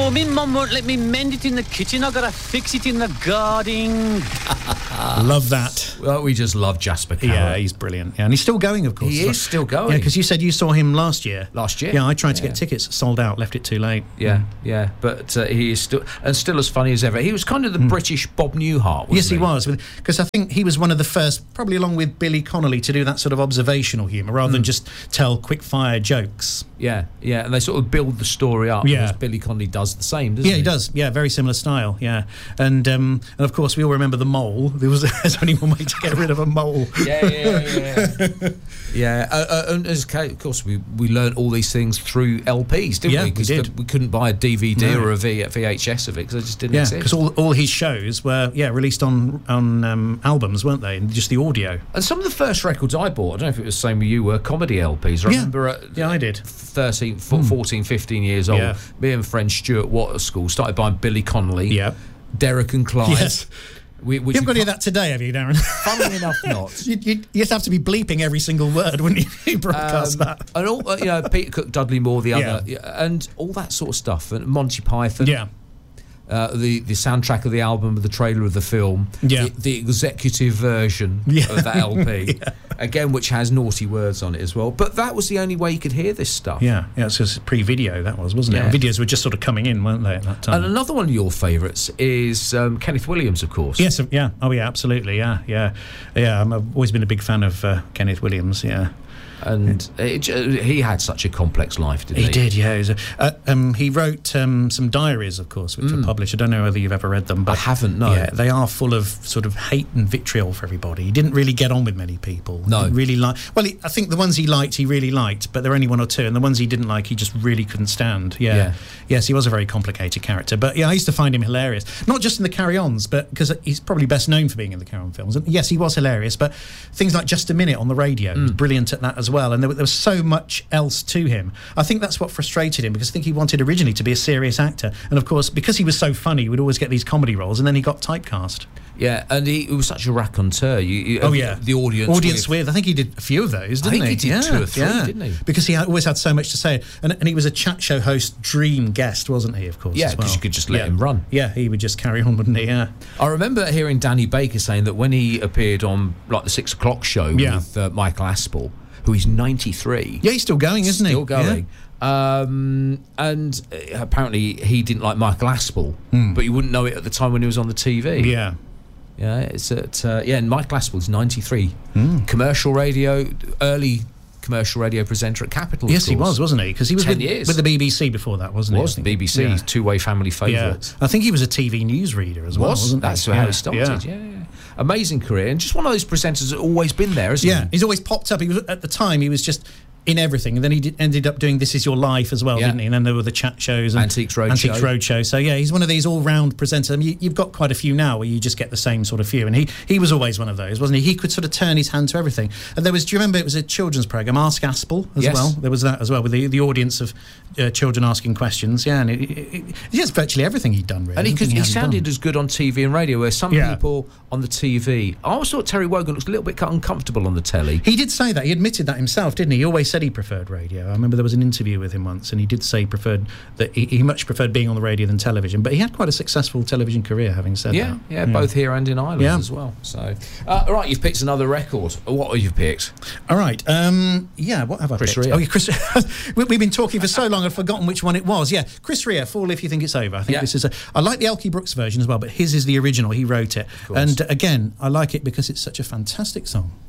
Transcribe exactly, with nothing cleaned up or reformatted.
Oh, me mum won't let me mend it in the kitchen. I gotta fix it in the garden. Love that. Well, we just love Jasper Carrott. Yeah, he's brilliant. Yeah, and he's still going, of course. He is still going. Yeah, because you said you saw him last year. Last year. Yeah, I tried to Yeah. get tickets, sold out, left it too late. Yeah, yeah, but uh, he is still and still as funny as ever. He was kind of the British Bob Newhart, wasn't Yes, he he? was, because I think he was one of the first, probably along with Billy Connolly, to do that sort of observational humour rather than just tell quick-fire jokes. Yeah, yeah, and they sort of build the story up. Yeah. Because Billy Connolly does the same, doesn't Yeah, he? he does. Yeah, very similar style. Yeah, and um, and of course we all remember the mole. There was there's only one way to get rid of a mole. Yeah, yeah, yeah. yeah, uh, uh, and as, of course we we learned all these things through L Ps, didn't Yeah, we? we Because did. we couldn't buy a D V D No. or a v- VHS of it because it just didn't Yeah, exist. because all, all his shows were yeah released on on um, albums, weren't they? And just the audio. And some of the first records I bought, I don't know if it was the same with you, were comedy L Ps. I Yeah. remember at Yeah, I did. thirteen, fourteen, fifteen years old, Yeah. me and friend Stuart Watt at school started buying Billy Connolly, Yeah. Derek and Clyde. Yes. We, which You haven't got we any of that today, have you, Darren? Funnily enough, not. You'd, you'd, you'd have to be bleeping every single word, wouldn't you? You broadcast Um, that. and all uh, you know, Peter Cook, Dudley Moore, the Yeah. other, yeah, and all that sort of stuff, and Monty Python. Yeah. Uh, the the soundtrack of the album, the trailer of the film, Yeah. the, the executive version Yeah. of that L P, Yeah. again, which has naughty words on it as well. But that was the only way you could hear this stuff. Yeah, yeah, it's just pre-video, that was, wasn't Yeah. it? Videos were just sort of coming in, weren't they, at that time? And another one of your favourites is um, Kenneth Williams, of course. Yes, yeah. Oh, yeah, absolutely, yeah, yeah. Yeah, I'm- I've always been a big fan of uh, Kenneth Williams, yeah. And it, j- he had such a complex life, didn't he? He did, yeah. He, was a, uh, um, he wrote um, some diaries, of course, which were published. I don't know whether you've ever read them, but I haven't, no. Yeah, they are full of sort of hate and vitriol for everybody. He didn't really get on with many people. No. He didn't really like. Well, he, I think the ones he liked, he really liked, but there were only one or two, and the ones he didn't like, he just really couldn't stand. Yeah. Yeah. Yes, he was a very complicated character, but yeah, I used to find him hilarious. Not just in the Carry-Ons, but because he's probably best known for being in the Carry-On films. And yes, he was hilarious, but things like Just a Minute on the radio, he was brilliant at that as well. And there, there was so much else to him. I think that's what frustrated him, because I think he wanted originally to be a serious actor, and of course, because he was so funny, he would always get these comedy roles, and then he got typecast. Yeah, and he, he was such a raconteur. You, you, Oh yeah, the audience. audience with. I think he did a few of those, didn't I think he? he did yeah, two or three, yeah. didn't he? Because he had, always had so much to say, and, and he was a chat show host, dream guest, wasn't he? Of course, Yeah, as well. 'cause you could just let Yeah. him run. Yeah, he would just carry on, wouldn't he? Yeah. I remember hearing Danny Baker saying that when he appeared on like the six o'clock show Yeah. with uh, Michael Aspel, who is ninety-three. Yeah, he's still going, isn't he? Still going. Um, and uh, apparently he didn't like Michael Aspel, but you wouldn't know it at the time when he was on the T V. Yeah. yeah. Yeah, it's at uh, yeah, and Michael Aspel's ninety-three. Commercial radio, early commercial radio presenter at Capital. of Yes, he course. was, wasn't he? Because he was Ten with, years. with the B B C before that, wasn't he? Was I the think? B B C Yeah. two-way family Yeah. favourites. I think he was a T V newsreader as well, Was wasn't that's he? how Yeah. he started? Yeah. yeah, amazing career, and just one of those presenters that always been there, isn't Yeah, he? he's always popped up. He was at the time. He was just in everything, and then he did, ended up doing This Is Your Life as well, Yeah. didn't he? And then there were the chat shows, and Antiques Roadshow. Antiques Roadshow. So yeah, he's one of these all-round presenters. I mean, you, you've got quite a few now where you just get the same sort of few, and he he was always one of those, wasn't he? He could sort of turn his hand to everything. And there was, do you remember it was a children's program, Ask Aspel as Yes. well? There was that as well with the the audience of uh, children asking questions. Yeah, and it, it, it, it's virtually everything he'd done really. And he, Nothing could, he hadn't sounded done. as good on T V and radio, where some Yeah. people on the T V. I always thought Terry Wogan looked a little bit uncomfortable on the telly. He did say that. He admitted that himself, didn't he? He always said he preferred radio. I remember there was an interview with him once, and he did say he preferred that he, he much preferred being on the radio than television. But he had quite a successful television career, having said Yeah, that. yeah, both here and in Ireland Yeah. as well. So, uh, right, you've picked another record. What have you picked? All right. Um, yeah, what have I Chris picked? Rea. Oh, yeah, Chris. we, we've been talking for so long, I've forgotten which one it was. Yeah, Chris Rea, Fall If You Think It's Over. I think Yeah. this is a... I like the Elkie Brooks version as well, but his is the original. He wrote it. course. And uh, again, I like it because it's such a fantastic song.